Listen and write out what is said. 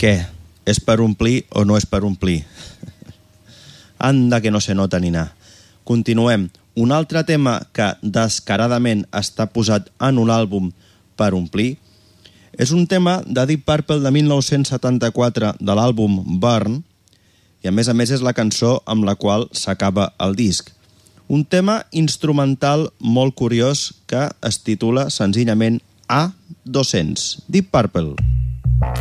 Què? És per omplir o no és per omplir? Anda que no se nota ni anar. Continuem. Un altre tema que descaradament està posat en un àlbum per omplir és un tema de Deep Purple de 1974 de l'àlbum Burn, i a més és la cançó amb la qual s'acaba el disc. Un tema instrumental molt curiós que es titula senzillament A200, Deep Purple.